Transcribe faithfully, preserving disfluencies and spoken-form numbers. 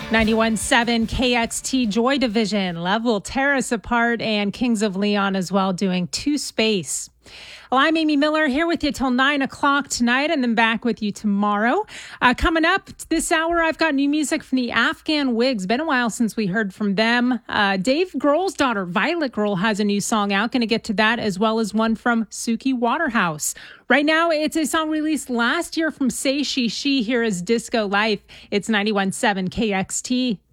ninety-one point seven K X T, Joy Division, Love Will Tear Us Apart, and Kings of Leon as well doing Two Space. Well, I'm Amy Miller here with you till nine o'clock tonight and then back with you tomorrow. Uh, coming up this hour, I've got new music from the Afghan Wigs. Been a while since we heard from them. Uh, Dave Grohl's daughter, Violet Grohl, has a new song out. Going to get to that, as well as one from Suki Waterhouse. Right now, it's a song released last year from Say She She. Here is Disco Life. It's ninety-one point seven K X T.